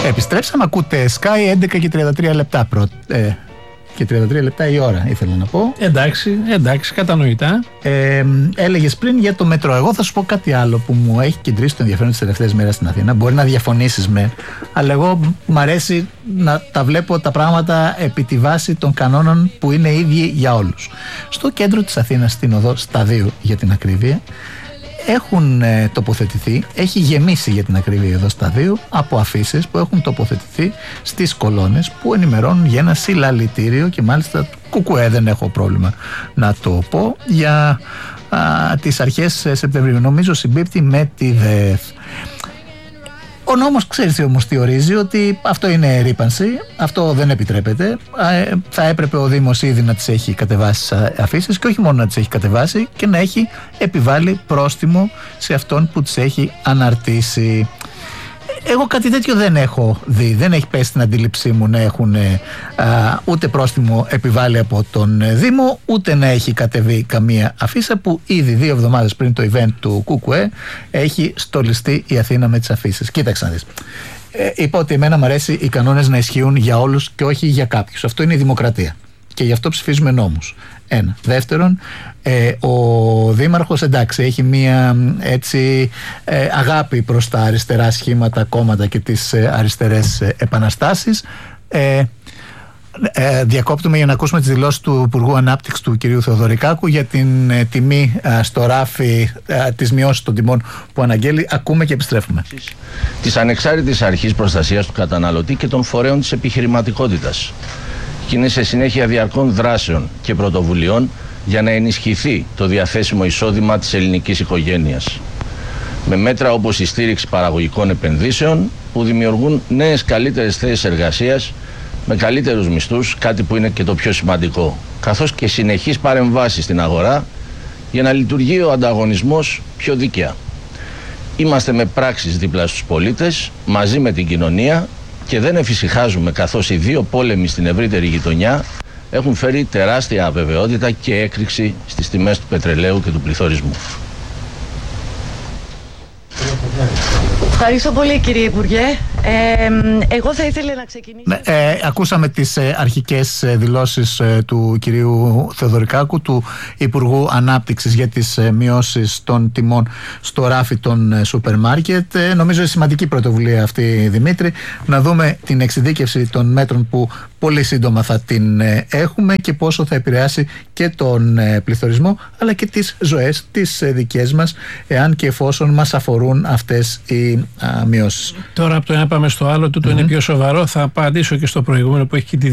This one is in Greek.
Επιστρέψαμε, ακούτε Sky 11 και 33 λεπτά και 33 λεπτά η ώρα, ήθελα να πω. Εντάξει, κατανοητά. Έλεγες πριν για το μετρό. Εγώ θα σου πω κάτι άλλο που μου έχει κεντρήσει το ενδιαφέρον τις τελευταίες μέρες στην Αθήνα. Μπορεί να διαφωνήσεις αλλά εγώ μου αρέσει να τα βλέπω τα πράγματα επί τη βάση των κανόνων που είναι ίδιοι για όλους. Στο κέντρο της Αθήνας, στην οδό Σταδίου για την ακρίβεια, έχουν τοποθετηθεί, έχει γεμίσει για την ακρίβεια εδώ Σταδίου από αφήσεις που έχουν τοποθετηθεί στις κολόνες που ενημερώνουν για ένα συλλαλητήριο και μάλιστα κουκουέ, δεν έχω πρόβλημα να το πω, για τις αρχές Σεπτεμβρίου. Νομίζω συμπίπτει με τη ΔΕΘ. Ο νόμος, ξέρεις όμως τι ορίζει, ότι αυτό είναι ρύπανση, αυτό δεν επιτρέπεται. Θα έπρεπε ο Δήμος ήδη να τις έχει κατεβάσει αφήσεις και όχι μόνο να τις έχει κατεβάσει και να έχει επιβάλει πρόστιμο σε αυτόν που τις έχει αναρτήσει. Εγώ κάτι τέτοιο δεν έχω δει, δεν έχει πέσει στην αντίληψή μου να έχουν ούτε πρόστιμο επιβάλει από τον Δήμο, ούτε να έχει κατεβεί καμία αφίσα, που ήδη 2 εβδομάδες πριν το event του ΚΚΕ έχει στολιστεί η Αθήνα με τις αφίσεις. Κοίταξε να δεις. Είπα ότι εμένα μου αρέσει οι κανόνες να ισχύουν για όλους και όχι για κάποιους. Αυτό είναι η δημοκρατία και γι' αυτό ψηφίζουμε νόμους. Ένα. Δεύτερον, ο Δήμαρχος, εντάξει, έχει μία έτσι αγάπη προς τα αριστερά σχήματα, κόμματα και τις αριστερές επαναστάσεις. Διακόπτουμε για να ακούσουμε τις δηλώσεις του Υπουργού Ανάπτυξης του κ. Θεοδωρικάκου για την τιμή στο ράφι, τις μειώσεις των τιμών που αναγγέλει. Ακούμε και επιστρέφουμε. Της ανεξάρτητης αρχής προστασίας του καταναλωτή και των φορέων της επιχειρηματικότητας. Και είναι σε συνέχεια διαρκών δράσεων και πρωτοβουλειών για να ενισχυθεί το διαθέσιμο εισόδημα της ελληνικής οικογένειας. Με μέτρα όπως η στήριξη παραγωγικών επενδύσεων που δημιουργούν νέες καλύτερες θέσεις εργασίας με καλύτερους μισθούς, κάτι που είναι και το πιο σημαντικό, καθώς και συνεχείς παρεμβάσεις στην αγορά για να λειτουργεί ο ανταγωνισμός πιο δίκαια. Είμαστε με πράξεις δίπλα στους πολίτες, μαζί με την κοινωνία, και δεν εφησυχάζουμε, καθώς οι 2 πόλεμοι στην ευρύτερη γειτονιά έχουν φέρει τεράστια αβεβαιότητα και έκρηξη στις τιμές του πετρελαίου και του πληθωρισμού. Ευχαριστώ πολύ, κύριε Υπουργέ. Εγώ θα ήθελα να ξεκινήσω. Ακούσαμε τις αρχικές δηλώσεις του κυρίου Θεοδωρικάκου, του Υπουργού Ανάπτυξης, για τις μειώσεις των τιμών στο ράφι των σούπερ μάρκετ. Νομίζω είναι σημαντική πρωτοβουλία αυτή, Δημήτρη, να δούμε την εξειδίκευση των μέτρων που πολύ σύντομα θα την έχουμε και πόσο θα επηρεάσει και τον πληθωρισμό αλλά και τις ζωές τις δικές μας, εάν και εφόσον μας αφορούν αυτές οι μειώσεις. Τώρα από το ένα πάμε στο άλλο, τούτο είναι πιο σοβαρό. Θα απαντήσω και στο προηγούμενο που έχει και τη